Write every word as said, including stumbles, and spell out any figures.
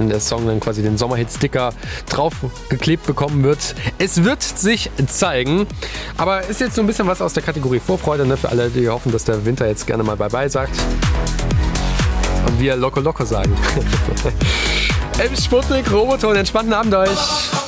wenn der Song dann quasi den Sommerhit-Sticker drauf geklebt bekommen wird. Es wird sich zeigen. Aber ist jetzt so ein bisschen was aus der Kategorie Vorfreude, ne? Für alle, die hoffen, dass der Winter jetzt gerne mal Bye-Bye sagt. Und wir Loco Loco sagen. M. Sputnik, Roboton, entspannten Abend euch.